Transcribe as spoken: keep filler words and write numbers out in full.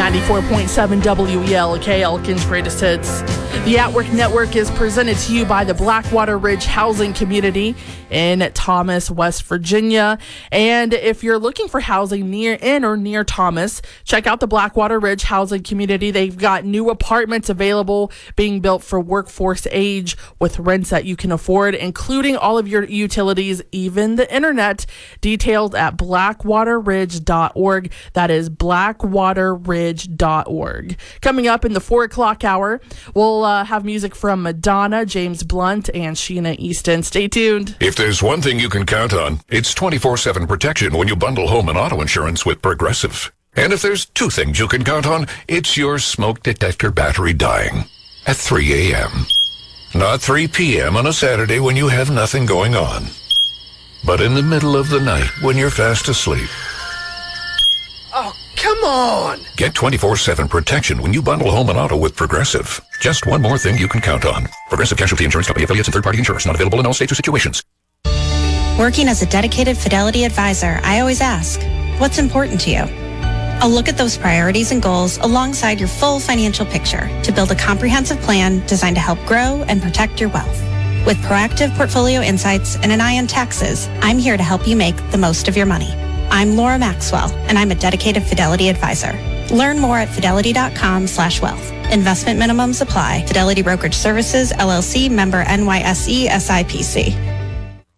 ninety-four point seven W E L K, Elkin's Greatest Hits. The At Work Network is presented to you by the Blackwater Ridge Housing Community in Thomas, West Virginia. And if you're looking for housing near in or near Thomas, check out the Blackwater Ridge Housing Community. They've got new apartments available being built for workforce age with rents that you can afford, including all of your utilities, even the internet. Details at blackwater ridge dot org. That is blackwater ridge dot org. Coming up in the four o'clock hour, we'll uh, have music from Madonna, James Blunt, and Sheena Easton. Stay tuned. If there's one thing you can count on, it's twenty-four seven protection when you bundle home and auto insurance with Progressive. And if there's two things you can count on, it's your smoke detector battery dying at three a.m. Not three p.m. on a Saturday when you have nothing going on, but in the middle of the night when you're fast asleep. Oh, come on! Get twenty-four seven protection when you bundle home and auto with Progressive. Just one more thing you can count on. Progressive Casualty Insurance Company, affiliates, and third-party insurance. Not available in all states or situations. Working as a dedicated Fidelity advisor, I always ask, what's important to you? I'll look at those priorities and goals alongside your full financial picture to build a comprehensive plan designed to help grow and protect your wealth. With proactive portfolio insights and an eye on taxes, I'm here to help you make the most of your money. I'm Laura Maxwell, and I'm a dedicated Fidelity advisor. Learn more at fidelity.com slash wealth. Investment minimums apply. Fidelity Brokerage Services, L L C, member N Y S E, S I P C.